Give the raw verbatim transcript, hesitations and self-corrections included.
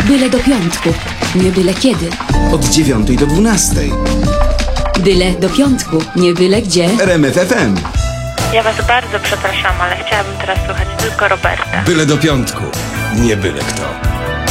Byle do piątku, nie byle kiedy. Od dziewiątej do dwunastej. Byle do piątku, nie byle gdzie. R M F F M. Ja was bardzo przepraszam, ale chciałabym teraz słuchać tylko Roberta. Byle do piątku, nie byle kto.